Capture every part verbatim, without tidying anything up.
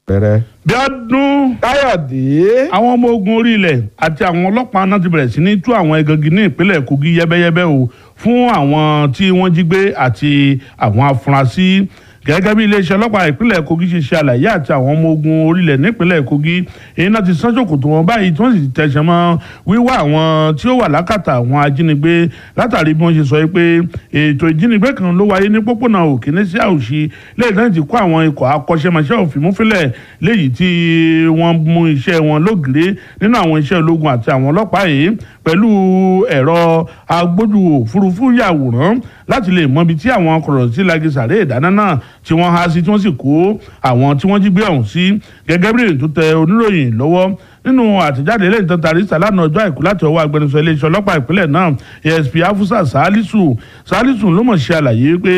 pẹ̀rẹ̀. Bíọ́dún Káyọ̀dé. àwọn ọmọ ogun orí ilẹ̀ àti àwọn ọlọ́pàá náà ti bẹ̀rẹ̀ sí ní tú àwọn egangi ní ìpínlẹ̀ Kogi yẹ́bẹ́yẹ́bẹ́ o fún àwọn tí wọ́n jí gbé àti àwọn afurasí gẹ́gẹ́ bí iléeṣẹ́ ọlọ́pàá ìpínlẹ̀ Kogi ṣe ṣe àlàyé àti àwọn ọmọ ogun orílẹ̀ nípínlẹ̀ Kogi èyí náà ti sán ṣòkòtò wọn báyìí tí wọ́n sì tẹ̀sẹ̀ mọ́ wíwá àwọn tí ó wà lákàtà àwọn ajínigbé látàrí bí wọ́n ṣe sọ pé ètò ìjínigbé kan ló wáyé ní pópónà Òkèné sí Àwùṣí lẹ́yìn náà ti kó àwọn ikọ̀ akọ́ṣẹ́mọṣẹ́ òfìmúfilẹ̀ léyìí tí wọ́n mú iṣẹ́ wọn lógìrè nínú àwọn iṣẹ́ ológun àti àwọn ọlọ́pàá yìí pẹ̀lú ẹ̀rọ agbójú òfurufú yàwòrán láti lè mọ ibi tí àwọn kọ̀rọ̀ sí lagisàrè ìdáná náà tí wọ́n há sí tí wọ́n sì kó àwọn tí wọ́n jí gbé ọ̀hún sí gẹ́gẹ́ bí ètò tẹ oníròyìn lọ́wọ́ nínú àtẹ̀jáde lẹ́yìn tó tarí sàlánà ọjọ́ àìkú láti ọwọ́ agbẹnusọ iléeṣẹ́ ọlọ́pàá ìpínlẹ̀ náà A S P Afusa Salisu Salisu ló mọ̀ ṣe àlàyé pé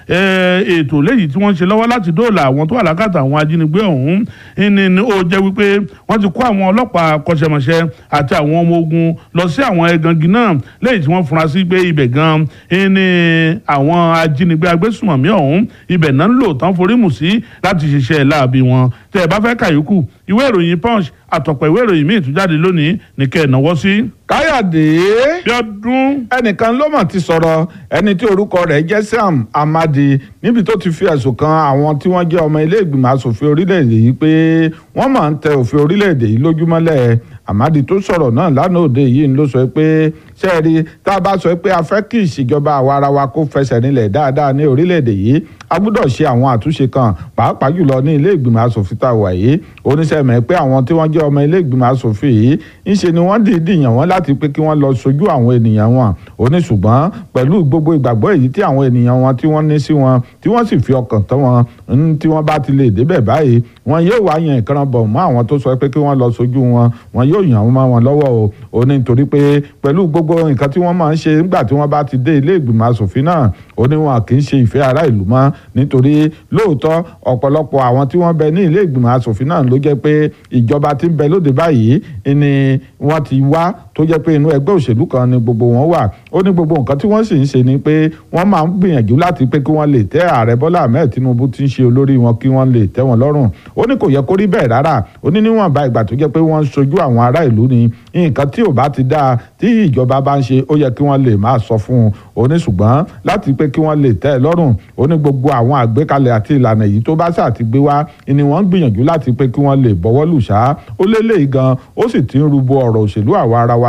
ètò léyìí tí wọ́n ṣe lọ́wọ́ láti dóòlà àwọn tó wà lákàtà àwọn ajínigbé ọ̀hún ní ó jẹ́ wípé wọ́n ti kó àwọn ọlọ́pàá akọ́ṣẹ́mọṣẹ́ àti àwọn ọmọ ogun lọ sí àwọn ẹgangi náà lẹ́yìn tí wọ́n fura sí pé ibẹ̀ gan ní àwọn ajínigbé agbésùmọ̀mí ọ̀hún ibẹ̀ náà ń lò tán forímù sí láti ṣiṣẹ́ láabi wọn tẹ́ ẹ bá fẹ́ kàyókù ìwé ìròyìn Punch àtọ̀pọ̀ ìwé ìròyìn míì tún jáde lónìí ní kẹ́ ẹ̀ náwó sí. Káyọ̀dé. Bíọ́dún. ẹnìkan ló mọ̀ ti sọ̀rọ̀ ẹni tí orúkọ rẹ̀ jẹ́ Sam Amadi níbi tó ti fi ẹ̀sùn kan àwọn tí wọ́n jẹ́ ọmọ ilé ìgbìmọ̀ asòfin orílẹ̀-èdè yìí pé wọ́n máa ń tẹ òfin orílẹ̀-èdè yìí lójúmọ́lẹ̀. Amadi tó sọ̀rọ̀ náà lánàá òde yìí ló sọ pé sẹ́ẹ̀rí tá a bá sọ pé a fẹ́ kí ìṣèjọba àwarawa kó fẹsẹ̀ nílẹ̀ dáadáa ní orílẹ̀-èdè yìí a gbọ́dọ̀ ṣe àwọn àtúnṣe kan pàápàá jùlọ ní ilé ìgbìmọ̀ asòfin tá a wà yìí oníṣẹ́mẹ̀ pé àwọn tí wọ́n jẹ́ ọmọ ilé ìgbìmọ̀ asòfin yìí ńṣe ni wọ́n dìídì yàn wọ́n láti pé kí wọ́n lọ sojú àwọn ènìyàn wọn oníṣùgbọ́n pẹ̀lú gbogbo ìgbàgbọ́ èyí tí àwọn ènìyàn wọn tí wọ́n ní sí wọn tí wọ́n sì fi ọkàn tán wọn tí wọ́n bá ti lè débẹ̀ báyìí wọn yóò wá yan ìkànnà bọ̀ mọ́ àwọn tó sọ pé kí wọ́n lọ sojú wọn wọn yóò yàn wọ́n mọ́ wọn lọ́wọ́ o ò ní nítorí pé pẹ̀lú gbogbo nǹkan tí wọ́n máa ń ṣe nígbà tí wọ́n bá ti dé ilé ìgbìmọ̀ asòfin náà ó ní wọn kì í ṣe ìfẹ́ ará ìlú mọ́ nítorí lóòótọ́ ọ̀pọ̀lọpọ̀ àwọn tí wọ́n bẹ ní ilé ìgbìmọ̀ asòfin náà ló jẹ́ pé ìjọba tí ń bẹ lóde báyìí ni wọ́n ti wá tó jẹ́ pé inú ẹgbẹ́ òṣèlú kan ni gbogbo wọn wà ó ní gbogbo nǹkan tí wọ́n sì ń ṣe ni pé wọ́n máa ń gbìyànjú láti pé kí wọ́n lè tẹ́ ààrẹ Bọ́lá Ahmed Tinubu tí ń ṣe olórí wọn kí wọ́n lè tẹ́ wọn lọ́rùn ó ní kò yẹ kó rí bẹ́ẹ̀ rárá ó ní níwọ̀nba ìgbà tó jẹ́ pé wọ́n ń sojú àwọn ará ìlú ni nǹkan tí ò bá ti dáa tí ìjọba bá ń ṣe ó yẹ kí wọ́n lè máa sọ fún un ó ní ṣùgbọ́n láti pé kí wọ́n lè tẹ́ ẹ lọ́rùn ó ní gbogbo àwọn àgbékalẹ̀ àti ìlànà yìí tó bá ṣáà ti gbé wá ni wọ́n ń gbìyànjú láti pé kí wọ́n lè bọ́wọ́ lù ṣá ó lélẹ́yìí gan ó sì ti ń rúbọ ọ̀rọ̀ òṣèlú àwa ara wa